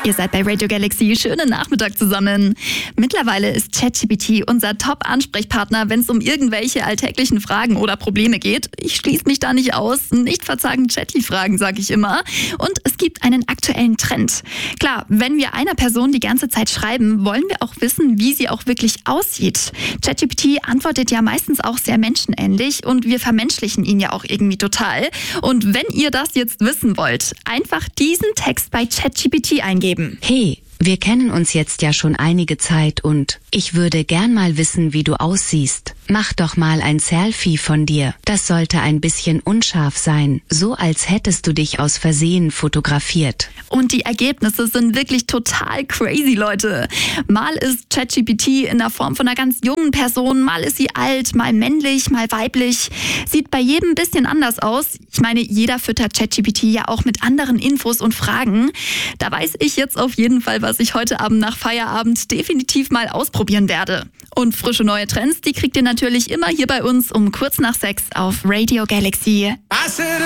Ihr seid bei Radio Galaxy. Schönen Nachmittag zusammen. Mittlerweile ist ChatGPT unser Top-Ansprechpartner, wenn es um irgendwelche alltäglichen Fragen oder Probleme geht. Ich schließe mich da nicht aus. Nicht verzagen Chatty-Fragen, sage ich immer. Und es gibt einen aktuellen Trend. Klar, wenn wir einer Person die ganze Zeit schreiben, wollen wir auch wissen, wie sie auch wirklich aussieht. ChatGPT antwortet ja meistens auch sehr menschenähnlich und wir vermenschlichen ihn ja auch irgendwie total. Und wenn ihr das jetzt wissen wollt, einfach diesen Text bei ChatGPT eingeben. Hey, wir kennen uns jetzt ja schon einige Zeit und ich würde gern mal wissen, wie du aussiehst. Mach doch mal ein Selfie von dir. Das sollte ein bisschen unscharf sein, so als hättest du dich aus Versehen fotografiert. Und die Ergebnisse sind wirklich total crazy, Leute. Mal ist ChatGPT in der Form von einer ganz jungen Person, mal ist sie alt, mal männlich, mal weiblich. Sieht bei jedem ein bisschen anders aus. Ich meine, jeder füttert ChatGPT ja auch mit anderen Infos und Fragen. Da weiß ich jetzt auf jeden Fall, was ich heute Abend nach Feierabend definitiv mal ausprobieren werde. Und frische neue Trends, die kriegt ihr natürlich immer hier bei uns um kurz nach 6 auf Radio Galaxy.